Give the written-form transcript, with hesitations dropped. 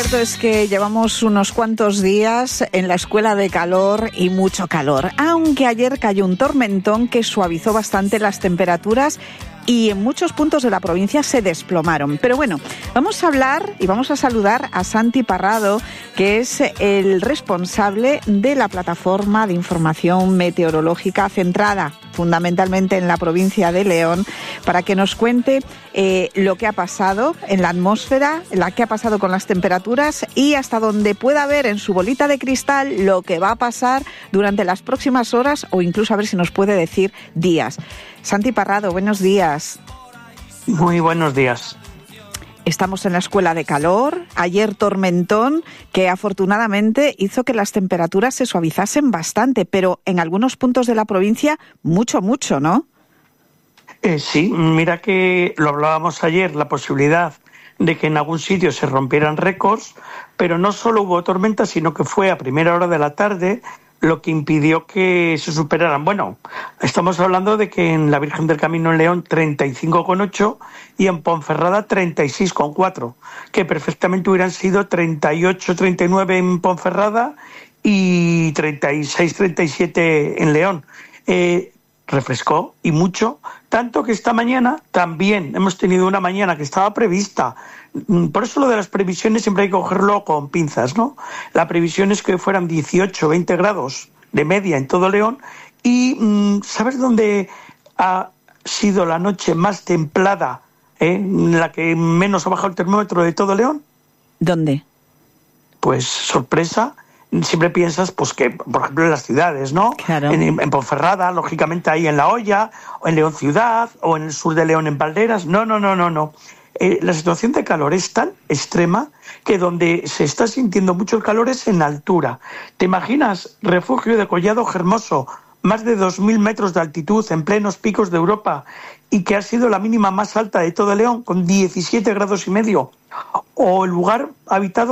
cierto es que llevamos unos cuantos días en la escuela de calor y mucho calor, aunque ayer cayó un tormentón que suavizó bastante las temperaturas y en muchos puntos de la provincia se desplomaron. Pero bueno, vamos a hablar y vamos a saludar a Santi Parrado, que es el responsable de la plataforma de información meteorológica centrada fundamentalmente en la provincia de León, para que nos cuente lo que ha pasado en la atmósfera, qué ha pasado con las temperaturas y hasta donde pueda ver en su bolita de cristal lo que va a pasar durante las próximas horas o incluso a ver si nos puede decir días. Santi Parrado, buenos días. Muy buenos días. Estamos en la escuela de calor, ayer tormentón que afortunadamente hizo que las temperaturas se suavizasen bastante, pero en algunos puntos de la provincia mucho, ¿no? Sí, mira que lo hablábamos ayer, la posibilidad de que en algún sitio se rompieran récords, pero no solo hubo tormenta, sino que fue a primera hora de la tarde lo que impidió que se superaran. Bueno, estamos hablando de que en la Virgen del Camino en León 35,8 y en Ponferrada 36,4, que perfectamente hubieran sido 38, 39 en Ponferrada y 36, 37 en León. Refrescó y mucho, tanto que esta mañana también hemos tenido una mañana que estaba prevista. Por eso lo de las previsiones siempre hay que cogerlo con pinzas, ¿no? La previsión es que fueran 18, 20 grados de media en todo León y ¿sabes dónde ha sido la noche más templada, en la que menos ha bajado el termómetro de todo León? ¿Dónde? Pues sorpresa. Siempre piensas, pues que, por ejemplo, en las ciudades, ¿no? Claro. En Ponferrada, lógicamente ahí en La Hoya, o en León Ciudad, o en el sur de León en Valderas. No. La situación de calor es tan extrema que donde se está sintiendo mucho el calor es en altura. ¿Te imaginas? Refugio de Collado Hermoso, más de 2.000 metros de altitud en plenos picos de Europa y que ha sido la mínima más alta de todo León, con 17 grados y medio. O el lugar habitado